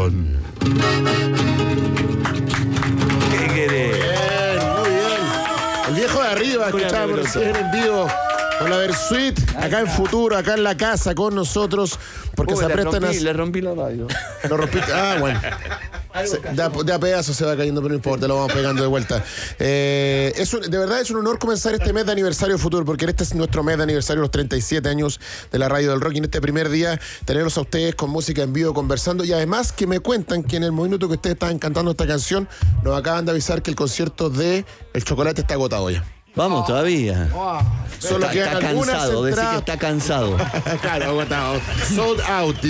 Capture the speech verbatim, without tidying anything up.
Corazón. ¿Qué querés? Bien, muy bien. El viejo de arriba, escuchábamos recién en vivo con la Versuit, acá en Futuro, acá en la casa con nosotros, porque Uy, se le aprestan rompí, a... le rompí la radio. Lo rompiste. Ah, bueno. Se, de, a, de a pedazos se va cayendo, pero no importa, lo vamos pegando de vuelta. Eh, es un, de verdad es un honor comenzar este mes de aniversario Futuro, porque este es nuestro mes de aniversario, los treinta y siete años de la Radio del Rock, y en este primer día tenerlos a ustedes con música en vivo, conversando, y además que me cuentan que en el minuto que ustedes estaban cantando esta canción, nos acaban de avisar que el concierto de El Chocolate está agotado ya. Vamos, oh, todavía. Oh. Solo está, quedan está algunas cansado, decir entradas. que está cansado. Claro, agotado. Sold out.